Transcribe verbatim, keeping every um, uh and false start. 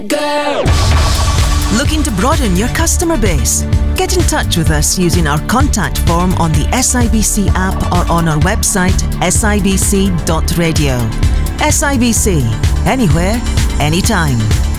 Girl. Looking to broaden your customer base? Get in touch with us using our contact form on the S I B C app or on our website s i b c dot radio. S I B C, anywhere, anytime.